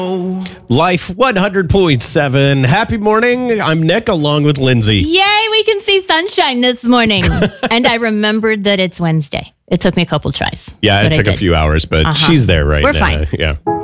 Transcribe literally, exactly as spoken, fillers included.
Life one hundred point seven. Happy morning. I'm Nick along with Lindsay. Yay, we can see sunshine this morning. And I remembered that it's Wednesday. It took me a couple tries. Yeah, it but I took a did. few hours, but Uh-huh. she's there right We're now. fine. Yeah.